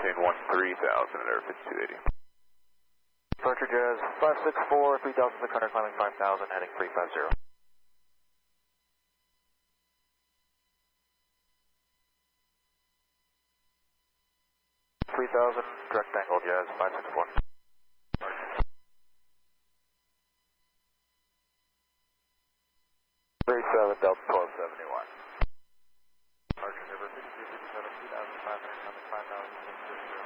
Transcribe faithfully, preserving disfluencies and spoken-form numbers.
maintain one three thousand at air fifty-two eighty. Departure Jazz five six four, three thousand six hundred, climbing five thousand, heading three five zero. three thousand, direct angle Jazz five six four. three seven Delta twelve seventy-one.